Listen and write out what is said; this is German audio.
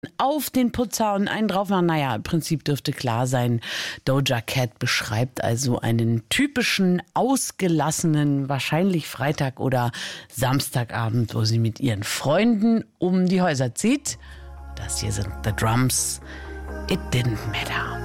auf den Putzer und einen drauf machen. Naja, im Prinzip dürfte klar sein, Doja Cat beschreibt also einen typischen, ausgelassenen, wahrscheinlich Freitag- oder Samstagabend, wo sie mit ihren Freunden um die Häuser zieht. Das hier sind The Drums. It didn't matter.